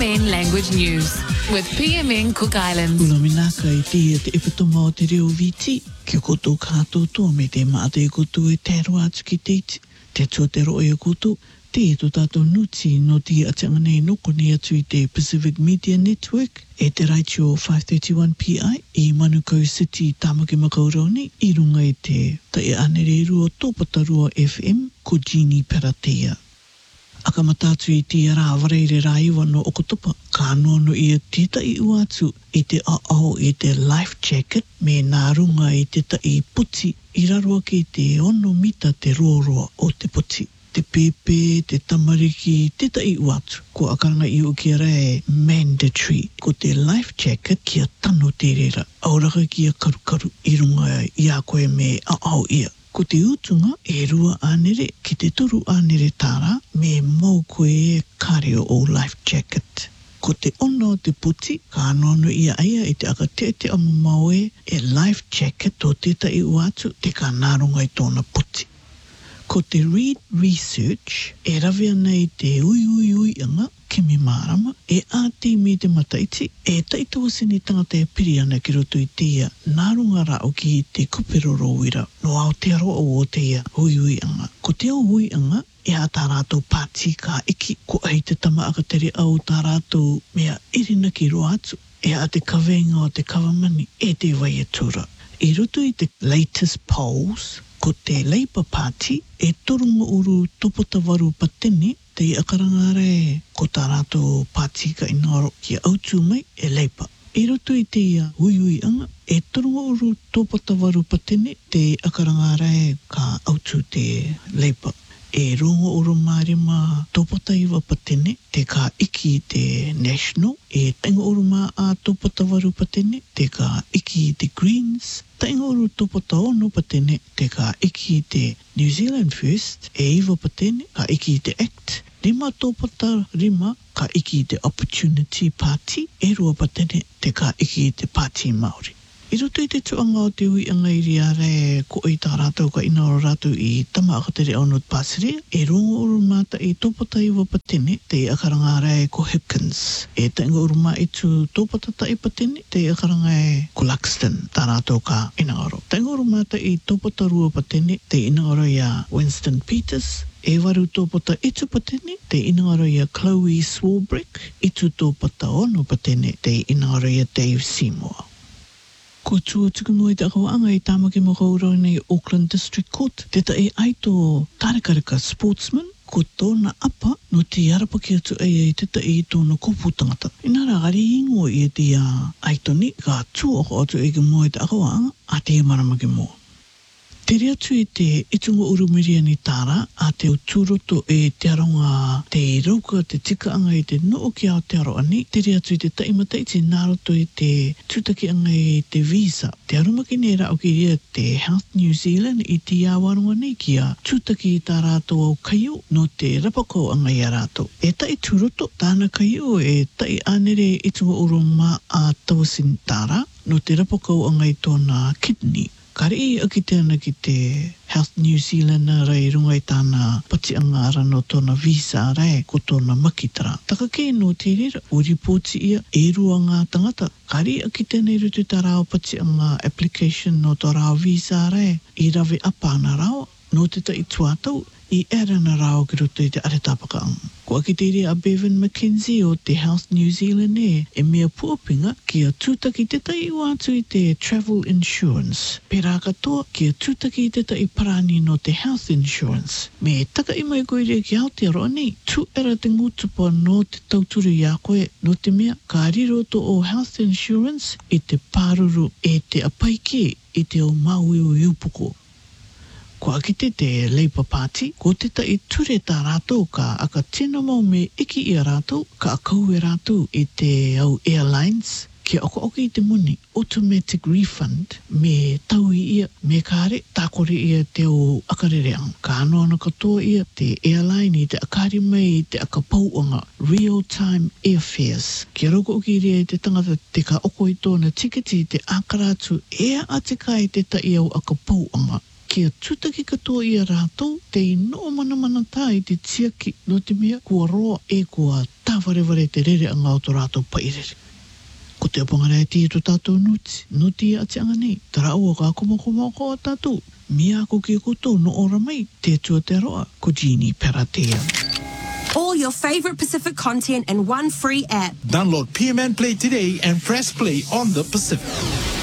PMN Language News with PMN Cook Islands. Ula minaka I te ipatoma o te reo viti, kia koto kātou toa me te maata e koto e tēro atu ki teiti, te atua te roe e koto, te e to tātou nuti no te atianga nei noko ni atu I te Pacific Media Network, e te Raichio 531 PI, I Manukau City, Tāmaki Makauroni, I runga I te tae anereru o Tōpatarua FM, ko Jeannie Peratea. Aka matatu I te rāwareire rāiwa no okotopa, ka nono I tētai uatu I te ao I te life jacket, me nā runga I te tai puti, I raroa ki te ono mita te rōroa o te puti. Te pepe, te tamariki, te tai uatu. Ko akaranga I o kia rea mandatory, ko te life jacket kia tano te rera. Auraka kia karukaru I runga I a koe me ao ia. Ko te utunga e rua anere ki te toru anere tāra me mau koe e kareo o life jacket. Ko te ono te puti, ka anono ia aia I te aka te amamau e life jacket o tētai uatu te ka nārunga I tōna puti. Ko te read research e rawea nei te ui anga kimi marama e āti me te mataiti e taitoa sini tangata e piri ana ki roto I tia nārunga rao ki te kuperoro wira no Aotearoa o tia ui anga. Ko te ui anga e a tā rātou pāti ka iki ko ai te tama akatere au tā rātou mea irina ki roa atu e a te kawenga o te kawamani e te wai e tura. I roto I te latest polls ko te Labour Party e torunga uru topota waru patene te akarangara e ko tā rātou pāti ka inaro ki autu mai e Labour. E roto I te ui anga e torunga uru topota waru patene te akarangara e ka autu te Labour. E rongo uru marima topota iwa patene te ka iki te National e tainga uru mā a topota waru patene te ka iki te Greens tainga uru topota ono patene te ka iki te New Zealand First e iwa patene ka iki te ACT rima topota rima ka iki te Opportunity Party e rua patene te ka iki te Party Māori. I roto I te tuanga o te ui anga I riara e ko i tā rātou ka ina o rātou I tama akatere au not Pasarea, e rongo uru māta I tōpata iwa patene te akaranga e ko Hipkins. E tainga uru mā I tu tōpata tai patene te akaranga e ko Luxton, tā rātou ka inangaro. Tainga uru māta I tōpata rua patene te inangaro ia Winston Peters, e waru tōpata itu patene te inangaro ia Chloe Swarbrick, itu tōpata ono patene te inangaro ia Dave Seymour. Ko tua tukungo I te akawaanga I Tāmaki Makaurau nei Auckland District Court, te tae aito tārekareka sportsman, ko tōna apa no te arapaki atu ai te tae I tōna kopu tangata. Inara gari ingo I te aitoni ka tuoko atu e ke moe te akawaanga a te maramaki moa. Te rea atu I te itunga urumiria ni tāra a te uturoto e te aronga te rauka te tikaanga I te noo ki Aotearoa ni. Te rea atu I te taimata I te nāroto I te tutaki anga I te visa. Te arumaki nei rao ki rea te Health New Zealand I te awarunga nei ki a tutaki I tā rātou au kaio no te rapako anga I a rātou. E tai turoto tāna kaio e tai anere itunga uruma a tawasin tāra no te rapako anga I tōna kidney. Kari aki tēnā ki te Health New Zealand rei runga I tāna patianga ara no tōna visa rei ko tōna makitara. Taka ke no te rera o ripoti ia e rua ngā tangata. Kari aki tēnā I rutu tā rao patianga application no tō rao visa rei I rawe apa ana rao no te tai tuatau I era na rao ki roto I te aretapakaanga. Ko aki te rea a Bevan McKenzie o te Health New Zealand e mea puapinga ki a tūtaki te tai wātu I te travel insurance. Pērā katoa ki a tūtaki te tai parani no te health insurance. Me taka I mai koe rea ki Aotearoa nei, tu era te ngutupa no te tauturu I a koe no te mea ka riroto o health insurance I te pāruru e te apaike I te o maui o iupoko. Ko akite te Labour Party, ko te tai ture tā rātou ka aka tēnā mau me iki I a rātou, ka akau e rātou I te au airlines, ki oko I te muni, automatic refund, me tau I ia, me kāre, tākore ia te o akarereang. Ka anoana katoa ia te airline I te akari mai I te akapauanga, real-time airfares. Ki roko ki rea I te tangata te ka oko I tōna tiketi I te akaratu, ea atika I te tai au akapauanga. Kia tutaki katoa I a rātou, te ino mana tā I te tiaki no te mea kua roa e kua Tā ware te rere anga o tō rātou pairere. Ko te apangara e tīto tātou nuti a te anga nei. Tara ua ka kumokuma ko a tātou. Mia ko ki koto no ora mai, te tua te roa, ko Jeannie Peratea. All your favorite Pacific content in one free app. Download PMN Play today and press play on the Pacific.